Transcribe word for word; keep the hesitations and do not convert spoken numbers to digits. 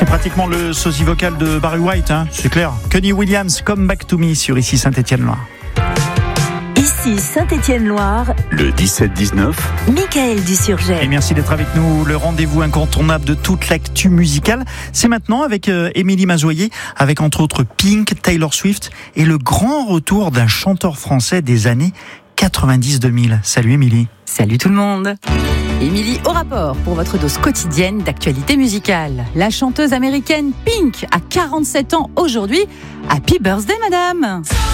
C'est pratiquement le sosie vocal de Barry White, hein, c'est clair. Kenny Williams, Come Back to Me sur Ici Saint-Étienne-Loire. Ici Saint-Étienne-Loire, le dix-sept dix-neuf, Mickaël Dusurget. Et merci d'être avec nous. Le rendez-vous incontournable de toute l'actu musicale, c'est maintenant avec euh, Émilie Mazoyer, avec entre autres Pink, Taylor Swift et le grand retour d'un chanteur français des années quatre-vingt-dix deux mille. Salut Émilie. Salut tout le monde. Émilie au rapport pour votre dose quotidienne d'actualité musicale. La chanteuse américaine Pink a quarante-sept ans aujourd'hui. Happy birthday madame.